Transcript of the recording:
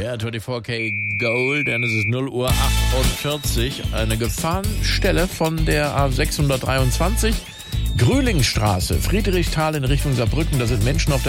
Ja, 24K Gold, denn es ist 0:48 Uhr. Eine Gefahrenstelle von der A623, Grühlingstraße, Friedrichsthal in Richtung Saarbrücken. Da sind Menschen auf der